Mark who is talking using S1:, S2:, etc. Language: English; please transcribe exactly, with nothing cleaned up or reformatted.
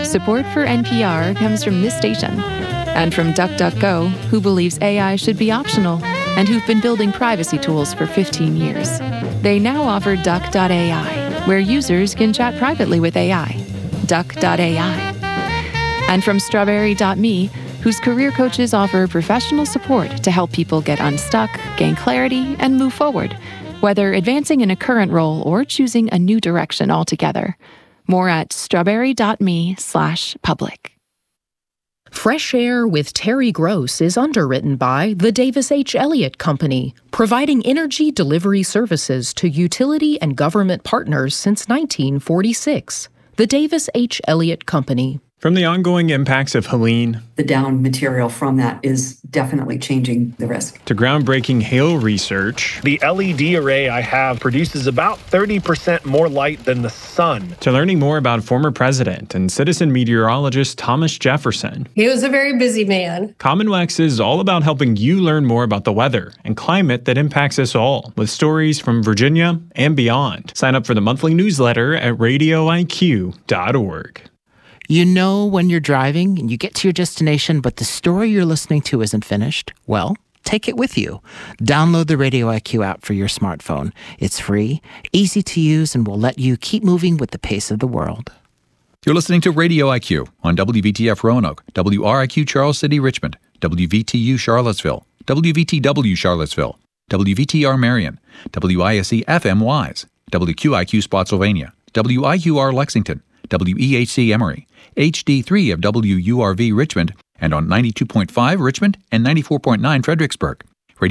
S1: Support for N P R comes from this station and from DuckDuckGo, who believes A I should be optional and who've been building privacy tools for fifteen years. They now offer Duck dot A I, where users can chat privately with A I. Duck dot A I. And from Strawberry dot me, whose career coaches offer professional support to help people get unstuck, gain clarity, and move forward, whether advancing in a current role or choosing a new direction altogether. More at strawberry dot me slash public.
S2: Fresh Air with Terry Gross is underwritten by the Davis H. Elliott Company, providing energy delivery services to utility and government partners since nineteen forty-six. The Davis H. Elliott Company.
S3: From the ongoing impacts of Helene,
S4: the down material from that is definitely changing the risk,
S3: to groundbreaking hail research,
S5: the L E D array I have produces about thirty percent more light than the sun,
S3: to learning more about former president and citizen meteorologist Thomas Jefferson.
S6: He was a very busy man.
S3: CommonWex is all about helping you learn more about the weather and climate that impacts us all, with stories from Virginia and beyond. Sign up for the monthly newsletter at radio I Q dot org.
S7: You know when you're driving and you get to your destination, but the story you're listening to isn't finished? Well, take it with you. Download the Radio I Q app for your smartphone. It's free, easy to use, and will let you keep moving with the pace of the world.
S8: You're listening to Radio I Q on W V T F Roanoke, W R I Q Charles City Richmond, W V T U Charlottesville, W V T W Charlottesville, W V T R Marion, W I S E F M Wise, W Q I Q Spotsylvania, W I U R Lexington, W E H C Emory, H D three of W U R V Richmond, and on ninety-two point five Richmond and ninety-four point nine Fredericksburg.